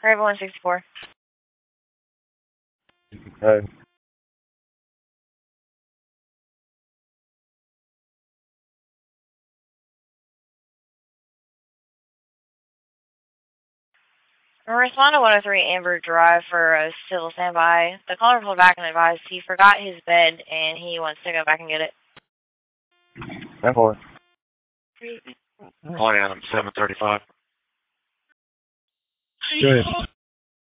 Raven 164. Hey. Respond to 103 Amber Drive for a civil standby. The caller pulled back and advised he forgot his bed and he wants to go back and get it. 10-4. Plan 735. Good.